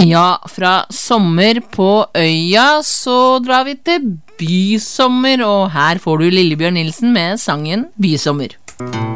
Ja, fra sommer på øya så drar vi til bysommer, og her får du Lillebjørn Nilsen med sangen Bysommer.